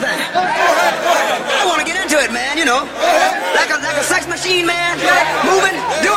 thing. I want to get into it, man, you know. Like a sex machine, man. Moving, doing